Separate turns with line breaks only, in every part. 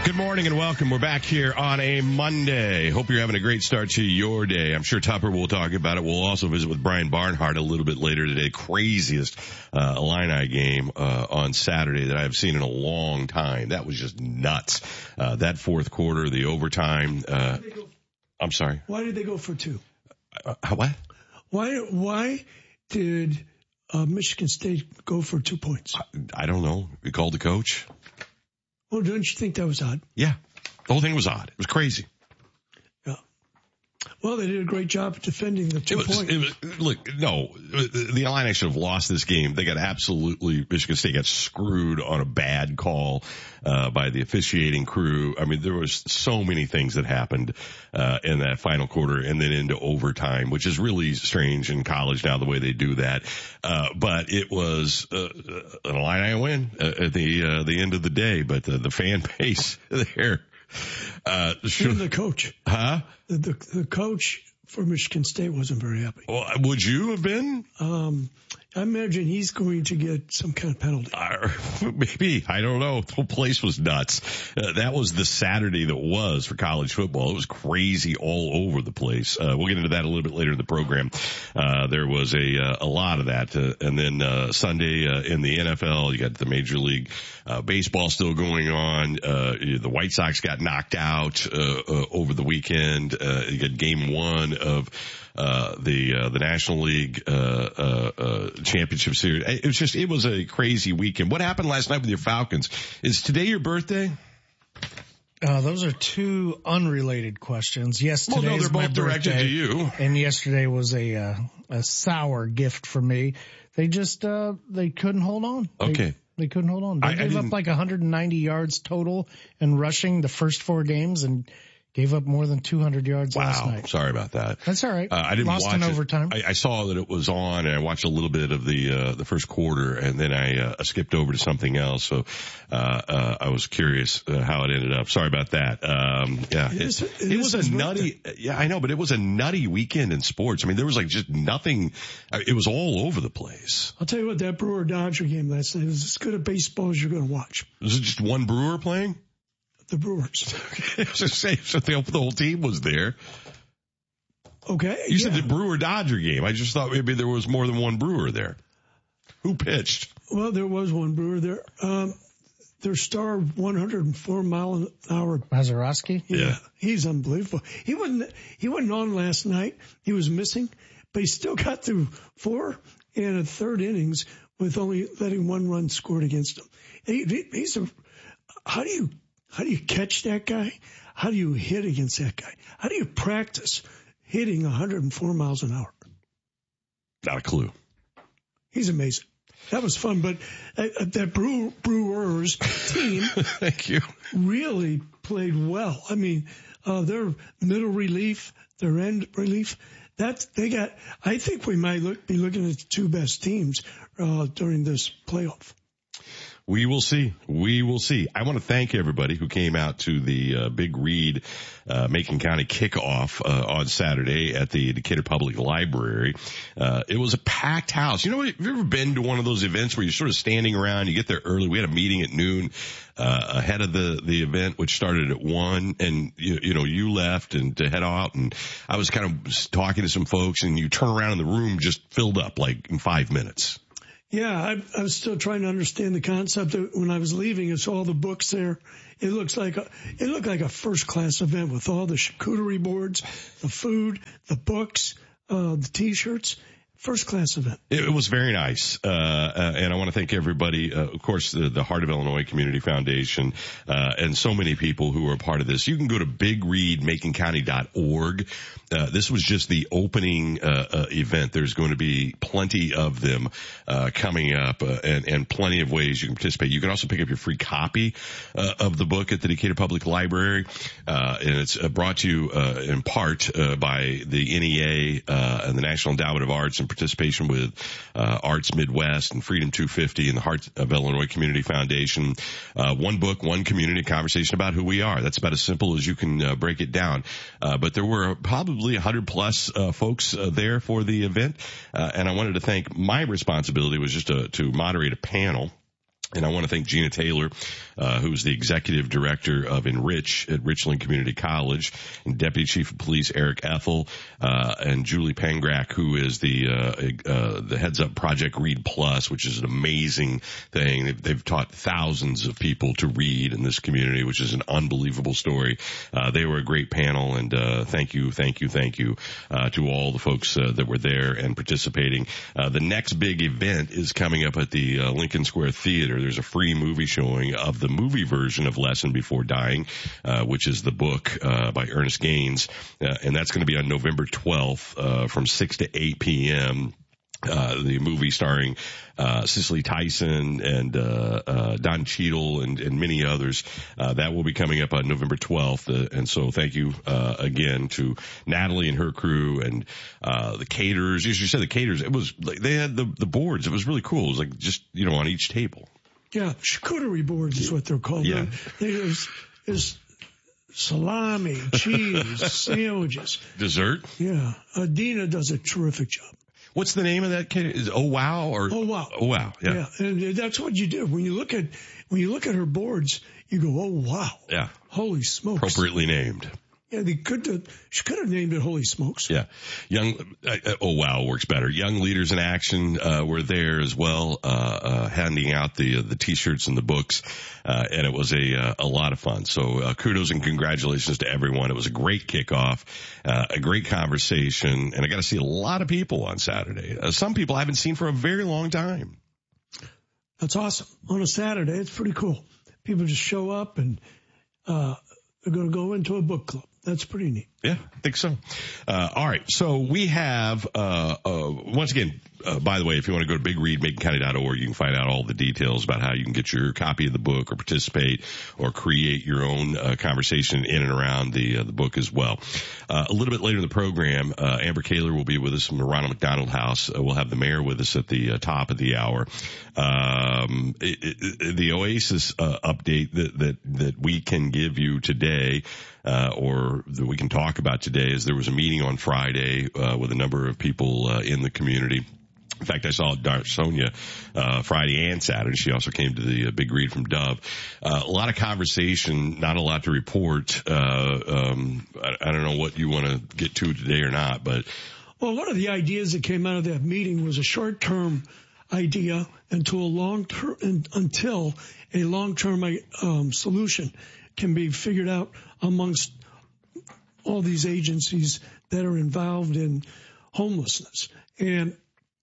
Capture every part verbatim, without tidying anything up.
Good morning and welcome. We're back here on a Monday. Hope you're having a great start to your day. I'm sure Tupper will talk about it. We'll also visit with Brian Barnhart a little bit later today. Craziest uh, Illini game uh, on Saturday that I've seen in a long time. That was just nuts. Uh, that fourth quarter, the overtime. Uh, I'm sorry.
Why did they go for two?
Uh, what?
Why? Why did uh, Michigan State go for two points?
I, I don't know. You called the coach?
Well, don't you think that was odd?
Yeah. The whole thing was odd. It was crazy.
Yeah. Well, they did a great job of defending the two
it was,
points.
It was, look, no, the Illini should have lost this game. They got absolutely, Michigan State got screwed on a bad call uh, by the officiating crew. I mean, there was so many things that happened uh, in that final quarter and then into overtime, which is really strange in college now, the way they do that. Uh, but it was uh, an Illini win at the uh, the end of the day. But the, the fan base there. Uh, sure.
And the coach.
Huh?
The, the, the coach for Michigan State wasn't very happy.
Well, would you have been?
Um, I imagine he's going to get some kind of penalty.
Uh, maybe. I don't know. The whole place was nuts. Uh, that was the Saturday that was for college football. It was crazy all over the place. Uh, we'll get into that a little bit later in the program. Uh, there was a, uh, a lot of that. Uh, and then, uh, Sunday, uh, in the N F L, you got the Major League, uh, baseball still going on. Uh, the White Sox got knocked out, uh, uh over the weekend. Uh, you got game one of, uh, the, uh, the National League, uh, uh, uh, championship series. It was just, it was a crazy weekend. What happened last night with your Falcons? Is today your birthday?
Uh, those are two unrelated questions. Yes, today
well, no,
is
they're
my
both directed
birthday,
to you.
And yesterday was a, uh, a sour gift for me. They just, uh, they couldn't hold on.
Okay.
They, they couldn't hold on. They
I,
gave
I
up like one hundred ninety yards total in rushing the first four games and gave up more than two hundred yards
wow.
last night.
Sorry about that.
That's all right.
Uh, I didn't
Lost
watch
in
it.
overtime.
I, I saw that it was on, and I watched a little bit of the uh, the first quarter, and then I uh, skipped over to something else. So uh, uh I was curious uh, how it ended up. Sorry about that. Um, yeah, it,
is,
it, it was a nutty. Yeah, I know, but it was a nutty weekend in sports. I mean, there was like just nothing. It was all over the place.
I'll tell you what, that Brewer Dodger game last night was as good a baseball as you're going to watch.
Was it just one Brewer playing?
The Brewers.
I was just saying, so the, the whole team was there.
Okay.
You
yeah.
said the Brewer Dodger game. I just thought maybe there was more than one Brewer there. Who pitched?
Well, there was one Brewer there. Um, their star, one hundred four mile an hour.
Mazeroski?
Yeah,
yeah.
He's unbelievable. He wasn't, he wasn't on last night. He was missing, but he still got through four and a third innings with only letting one run scored against him. He, he's a, how do you, How do you catch that guy? How do you hit against that guy? How do you practice hitting one hundred four miles an hour?
Not a clue.
He's amazing. That was fun, but uh, that Brew, Brewers team
Thank you.
really played well. I mean, uh, their middle relief, their end relief, that they got, I think we might look, be looking at the two best teams uh, during this playoff.
We will see. We will see. I want to thank everybody who came out to the uh, Big Read uh, Macon County kickoff uh, on Saturday at the Decatur Public Library. Uh, it was a packed house. You know, have you ever been to one of those events where you're sort of standing around, you get there early? We had a meeting at noon uh, ahead of the, the event, which started at one, and you, you know, you left and to head out, and I was kind of talking to some folks, and you turn around and the room just filled up like in five minutes.
Yeah, I, I was still trying to understand the concept of when I was leaving. It's all the books there. It looks like a, it looked like a first class event with all the charcuterie boards, the food, the books, uh, the t-shirts. First class event.
It was very nice. Uh, uh, and I want to thank everybody, uh, of course, the, the Heart of Illinois Community Foundation, uh, and so many people who were a part of this. You can go to big read macon county dot org. Uh, this was just the opening, uh, uh, event. There's going to be plenty of them, uh, coming up, uh, and, and plenty of ways you can participate. You can also pick up your free copy, uh, of the book at the Decatur Public Library. Uh, and it's uh, brought to you, uh, in part, uh, by the N E A, uh, and the National Endowment of Arts, and participation with uh, Arts Midwest and Freedom two fifty and the Heart of Illinois Community Foundation. Uh, one book, one community, conversation about who we are. That's about as simple as you can uh, break it down. Uh, but there were probably one hundred plus uh, folks uh, there for the event, uh, and I wanted to thank, my responsibility was just to, to moderate a panel. And I want to thank Gina Taylor, uh, who's the executive director of Enrich at Richland Community College, and Deputy Chief of Police Eric Ethel, uh, and Julie Pangrak, who is the, uh, uh, the Heads Up Project Read Plus, which is an amazing thing. They've, they've taught thousands of people to read in this community, which is an unbelievable story. Uh, they were a great panel, and, uh, thank you, thank you, thank you, uh, to all the folks, uh, that were there and participating. Uh, the next big event is coming up at the, uh, Lincoln Square Theater. There's a free movie showing of the movie version of Lesson Before Dying, uh, which is the book, uh, by Ernest Gaines. Uh, and that's going to be on November twelfth, uh, from six to eight p.m. Uh, the movie starring, uh, Cicely Tyson and, uh, uh, Don Cheadle and, and many others. Uh, that will be coming up on November twelfth. Uh, and so thank you, uh, again to Natalie and her crew and, uh, the caterers. As you said, the caterers, it was like, they had the, the boards. It was really cool. It was like just, you know, on each table.
Yeah, charcuterie boards is what they're called.
Yeah.
There's, there's salami, cheese, sandwiches.
Dessert?
Yeah. Uh, Dina does a terrific job.
What's the name of that kid? Is Oh Wow or
Oh Wow?
Oh Wow, yeah.
Yeah, and that's what you do when you look at when you look at her boards. You go, oh wow,
yeah,
holy smokes,
appropriately named.
Yeah, they could have, she could have named it Holy Smokes.
Yeah. Young, uh, oh wow, works better. Young Leaders in Action, uh, were there as well, uh, uh, handing out the, uh, the t-shirts and the books. Uh, and it was a, uh, a lot of fun. So, uh, kudos and congratulations to everyone. It was a great kickoff, uh, a great conversation. And I got to see a lot of people on Saturday. Uh, some people I haven't seen for a very long time.
That's awesome. On a Saturday, it's pretty cool. People just show up and, uh, they're going to go into a book club. That's pretty neat.
Yeah, I think so. Uh, all right. So we have, uh, uh, once again, uh, by the way, if you want to go to big read macon county dot org, you can find out all the details about how you can get your copy of the book or participate or create your own, uh, conversation in and around the, uh, the book as well. Uh, a little bit later in the program, uh, Amber Kaler will be with us from the Ronald McDonald House. Uh, we'll have the mayor with us at the uh, top of the hour. Um, it, it, the Oasis, uh, update that, that, that we can give you today, uh, or that we can talk about today is there was a meeting on Friday, uh, with a number of people, uh, in the community. In fact, I saw Sonia, uh, Friday and Saturday. She also came to the uh, big read from Dove. Uh, a lot of conversation, not a lot to report. Uh, um, I, I don't know what you want to get to today or not, but.
Well, one of the ideas that came out of that meeting was a short-term idea until a long-term, until a long-term, um, solution can be figured out amongst all these agencies that are involved in homelessness. And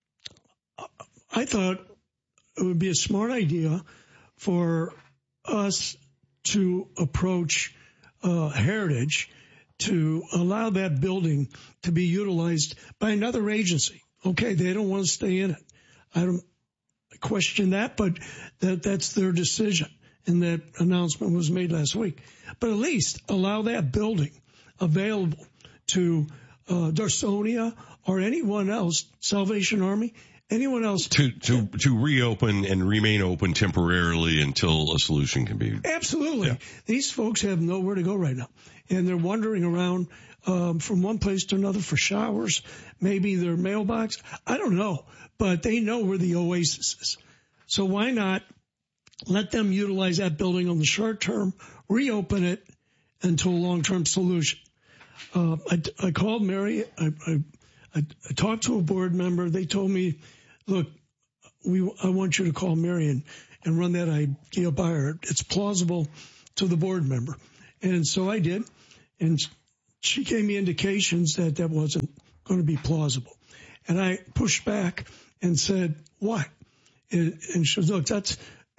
I thought it would be a smart idea for us to approach uh, Heritage to allow that building to be utilized by another agency. Okay, they don't want to stay in it. I don't question that, but that that's their decision. And that announcement was made last week. But at least allow that building available to uh, Darsonia or anyone else, Salvation Army, anyone else.
To, to, to reopen and remain open temporarily until a solution can be.
Absolutely. Yeah. These folks have nowhere to go right now. And they're wandering around um, from one place to another for showers, maybe their mailbox. I don't know. But they know where the Oasis is. So why not let them utilize that building on the short term, reopen it until a long-term solution. Uh, I, I called Mary. I, I, I, I talked to a board member. They told me, look, we, I want you to call Mary and, and run that idea by her. It's plausible to the board member. And so I did. And she gave me indications that that wasn't going to be plausible. And I pushed back and said, why? And, and she said, look, that's,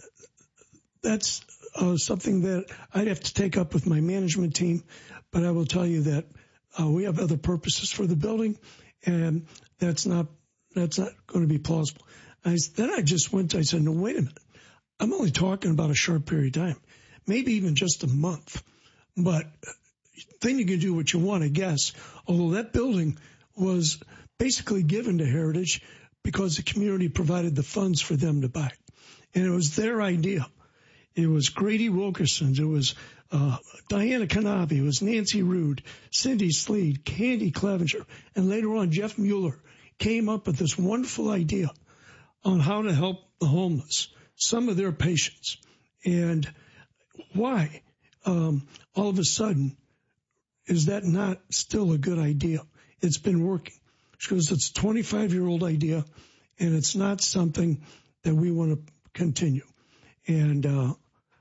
that's uh, something that I'd have to take up with my management team. But I will tell you that uh, we have other purposes for the building, and that's not that's not going to be plausible. I, then I just went, I said, no, wait a minute. I'm only talking about a short period of time, maybe even just a month. But then you can do what you want, I guess, although that building was basically given to Heritage because the community provided the funds for them to buy it. And it was their idea. It was Grady Wilkerson's. It was uh, Diana Canavi. It was Nancy Rude, Cindy Sleed, Candy Clevenger, and later on Jeff Mueller came up with this wonderful idea on how to help the homeless. some of their patients. And why, um, all of a sudden, is that not still a good idea? It's been working. Because it's a twenty-five-year-old idea, and it's not something that we want to continue. And uh,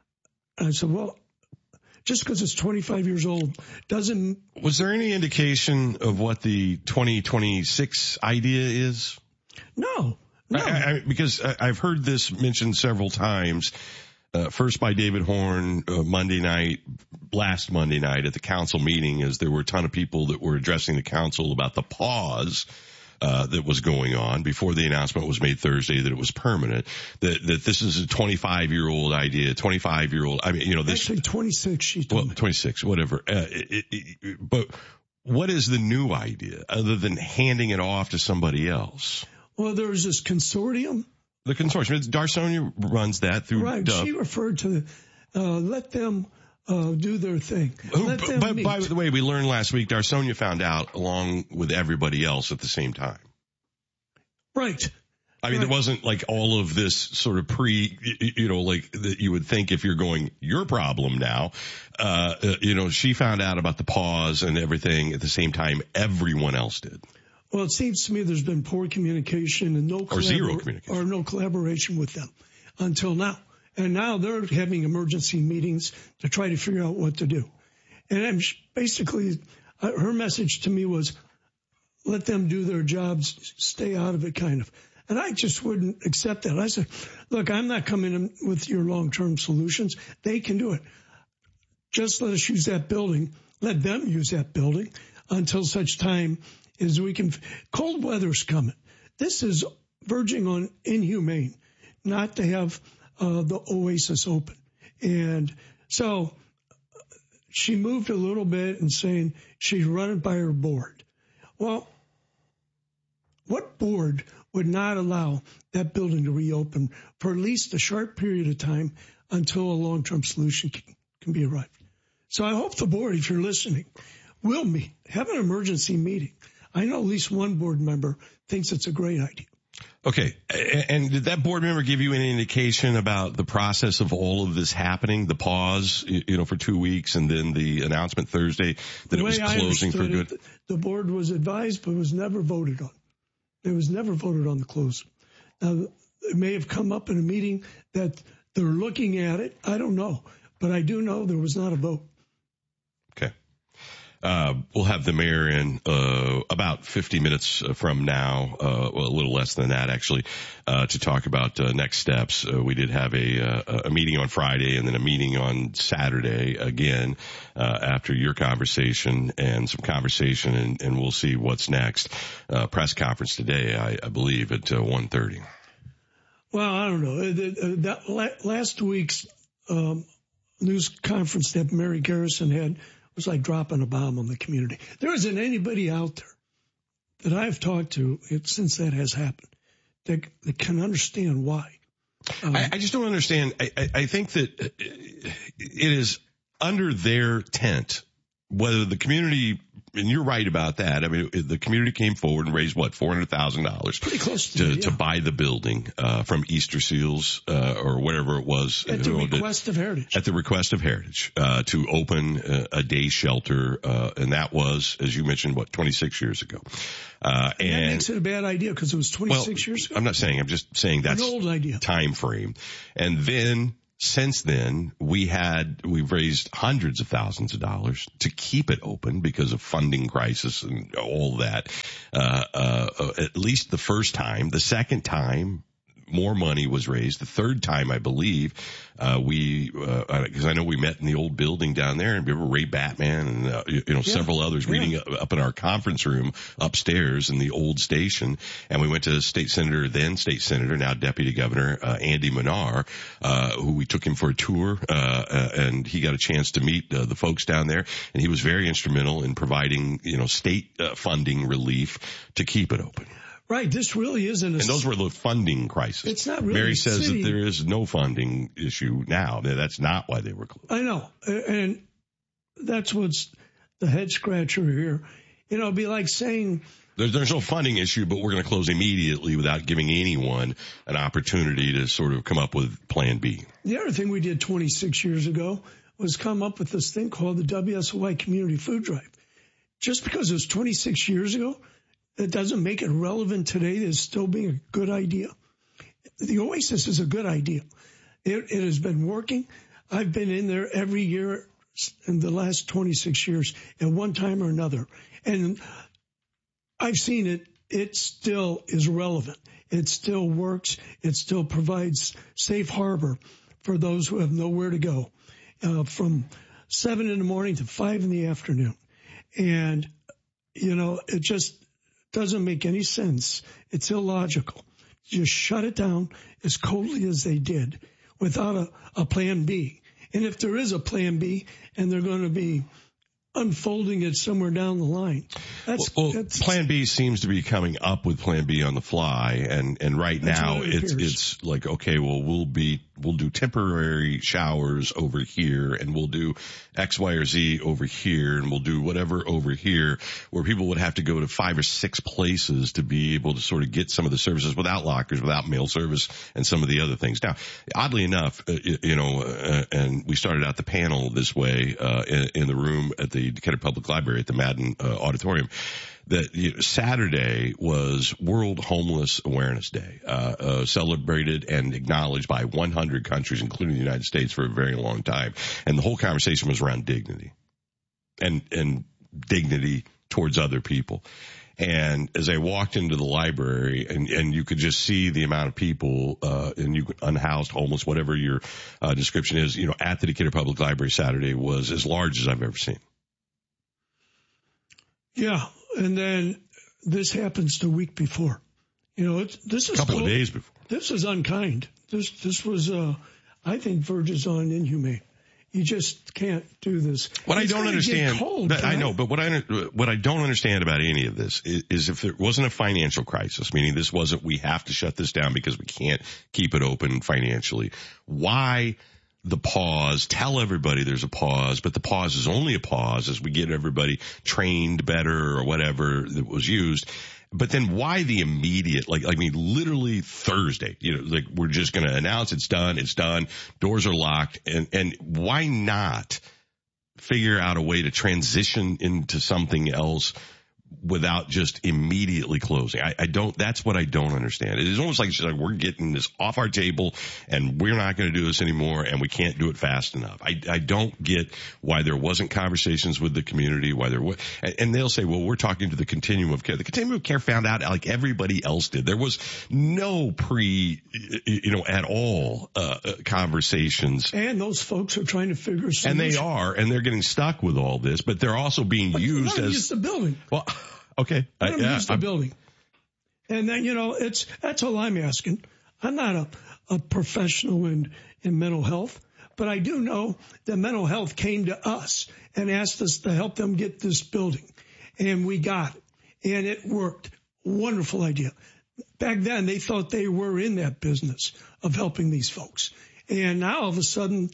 I said, well, just because it's twenty-five years old doesn't...
Was there any indication of what the twenty twenty-six idea is?
No, no.
I, I, because I, I've heard this mentioned several times, uh, first by David Horn uh, Monday night, last Monday night at the council meeting, as there were a ton of people that were addressing the council about the pause Uh, that was going on before the announcement was made Thursday that it was permanent, that, that this is a twenty-five year old idea, twenty-five year old, I mean, you know, this.
Actually twenty-six, she told
well,
me.
twenty-six, whatever. Uh, it, it, it, but what is the new idea other than handing it off to somebody else?
Well, there's this consortium.
The consortium, Darsonia runs that through.
Right.
Dove.
She referred to the, uh, let them, uh, do their thing.
Who,
Let them
but
meet.
by the way, we learned last week, Darsonia found out along with everybody else at the same time.
Right.
I mean,
right.
there wasn't like all of this sort of pre, you know, like that you would think if you're going, your problem now, uh, you know, she found out about the pause and everything at the same time everyone else did.
Well, it seems to me there's been poor communication and no
Or
collabor-
zero communication.
or no collaboration with them until now. And now they're having emergency meetings to try to figure out what to do. And I'm basically, uh, her message to me was, let them do their jobs, stay out of it, kind of. And I just wouldn't accept that. I said, look, I'm not coming in with your long-term solutions. They can do it. Just let us use that building. Let them use that building until such time as we can. Cold weather's coming. This is verging on inhumane not to have uh, the Oasis open. And so she moved a little bit and saying she'd run it by her board. Well, what board would not allow that building to reopen for at least a short period of time until a long-term solution can, can be arrived? So I hope the board, if you're listening, will meet, have an emergency meeting. I know at least one board member thinks it's a great idea.
Okay. And did that board member give you any indication about the process of all of this happening, the pause, you know, for two weeks and then the announcement Thursday that it was closing for good?
It, the board was advised, but was never voted on. It was never voted on the close. Now, it may have come up in a meeting that they're looking at it. I don't know. But I do know there was not a vote.
Okay. Uh, we'll have the mayor in, uh, about fifty minutes from now, uh, well, a little less than that actually, uh, to talk about, uh, next steps. Uh, we did have a, uh, a meeting on Friday and then a meeting on Saturday again, uh, after your conversation and some conversation and, and we'll see what's next. Uh, press conference today, I, I believe at uh, one thirty.
Well, I don't know. That last week's, um, news conference that Mary Garrison had was like dropping a bomb on the community. There isn't anybody out there that I've talked to it, since that has happened that, that can understand why. Um,
I, I just don't understand. I, I, I think that it is under their tent, whether the community, and you're right about that. I mean, the community came forward and raised what, four hundred thousand dollars
pretty close to,
to,
that, yeah.
to buy the building, uh, from Easter Seals, uh, or whatever it was.
At the request of Heritage.
At the request of Heritage, uh, to open a, a day shelter. Uh, and that was, as you mentioned, what, twenty-six years ago. Uh, and,
and that makes it a bad idea because it was twenty-six
well,
years ago.
I'm not saying, I'm just saying that's
an old idea.
Time frame. And then, since then, we had, we've raised hundreds of thousands of dollars to keep it open because of funding crisis and all that. Uh, uh, at least the first time. The second time, more money was raised. The third time, I believe, uh, we, uh, cause I know we met in the old building down there and we were Ray Batman and, uh, you know, yeah, several others yeah. reading up in our conference room upstairs in the old station. And we went to State Senator, then State Senator, now Deputy Governor, uh, Andy Manar, uh, who we took him for a tour, uh, uh and he got a chance to meet uh, the folks down there. And he was very instrumental in providing, you know, state uh, funding relief to keep it open.
Right, this really isn't a...
And those were the funding crisis.
It's not really
Mary says
city.
that there is no funding issue now. That's not why they were closed.
I know, and that's what's the head scratcher here. You know, it'd be like saying
There's, there's no funding issue, but we're going to close immediately without giving anyone an opportunity to sort of come up with Plan B.
The other thing we did twenty-six years ago was come up with this thing called the W S O I Community Food Drive. Just because it was twenty-six years ago, that doesn't make it relevant today. It's still being a good idea. The Oasis is a good idea. It, it has been working. I've been in there every year in the last twenty-six years at one time or another. And I've seen it. It still is relevant. It still works. It still provides safe harbor for those who have nowhere to go, uh, from seven in the morning to five in the afternoon. And, you know, it just doesn't make any sense. It's illogical. Just shut it down as coldly as they did without a, a plan B. And if there is a plan B and they're going to be unfolding it somewhere down the line. That's,
well, well
that's,
Plan B seems to be coming up with Plan B on the fly, and and right now it it's appears. It's like, okay, well we'll be we'll do temporary showers over here, and we'll do X, Y, or Z over here, and we'll do whatever over here, where people would have to go to five or six places to be able to sort of get some of the services without lockers, without mail service, and some of the other things. Now, oddly enough, uh, you know, uh, and we started out the panel this way uh, in, in the room at the Decatur Public Library at the Madden uh, Auditorium, that you know, Saturday was World Homeless Awareness Day, uh, uh, celebrated and acknowledged by one hundred countries, including the United States, for a very long time. And the whole conversation was around dignity and, and dignity towards other people. And as I walked into the library, and, and you could just see the amount of people, uh, and you unhoused, homeless, whatever your uh, description is, you know, at the Decatur Public Library Saturday was as large as I've ever seen.
Yeah, and then this happens the week before. You know, it's, this is
a couple
cool.
of days before.
This is unkind. This this was, uh, I think, verges on inhumane. You just can't do this.
What
it's
I don't understand,
cold,
but I know, but what I what I don't understand about any of this is, is if there wasn't a financial crisis, meaning this wasn't we have to shut this down because we can't keep it open financially. Why the pause? Tell everybody there's a pause, but the pause is only a pause as we get everybody trained better or whatever that was used. But then why the immediate, like, I mean, literally Thursday, you know, like we're just going to announce it's done, it's done, doors are locked. And, and why not figure out a way to transition into something else without just immediately closing? I, I don't, that's what I don't understand. It is almost like, it's like we're getting this off our table and we're not going to do this anymore and we can't do it fast enough. I, I don't get why there wasn't conversations with the community, why there was, and, and they'll say, well, we're talking to the continuum of care. The continuum of care found out like everybody else did. There was no pre, you know, at all, uh, conversations.
And those folks are trying to figure a solution.
And they are, and they're getting stuck with all this, but they're also being
but
used as.
Use the building.
Well, okay.
Let them
uh, yeah,
use the
I'm,
building. And then, you know, it's, that's all I'm asking. I'm not a, a professional in, in mental health, but I do know that mental health came to us and asked us to help them get this building. And we got it. And it worked. Wonderful idea. Back then, they thought they were in that business of helping these folks. And now all of a sudden,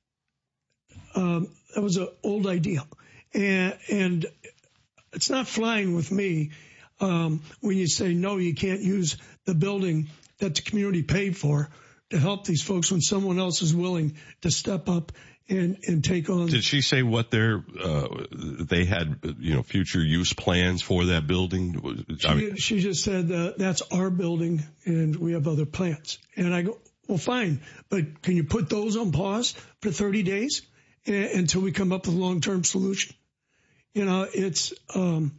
um, that was an old idea. And, and it's not flying with me um, when you say, no, you can't use the building that the community paid for to help these folks when someone else is willing to step up and, and take on.
Did she say what their, uh, they had, you know, future use plans for that building?
She,
I mean,
she just said, uh, that's our building and we have other plans. And I go, well, fine, but can you put those on pause for thirty days uh, until we come up with a long-term solution? You know, it's, um,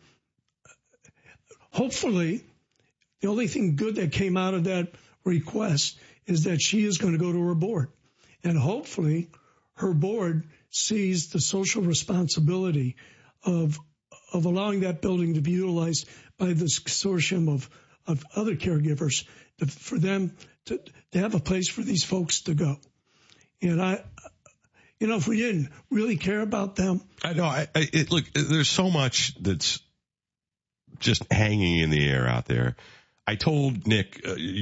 hopefully the only thing good that came out of that request is that she is going to go to her board, and hopefully her board sees the social responsibility of, of allowing that building to be utilized by this consortium of, of other caregivers to, for them to, to have a place for these folks to go. And I, You know, if we didn't really care about them.
I know. I, I it, look, there's so much that's just hanging in the air out there. I told Nick, uh,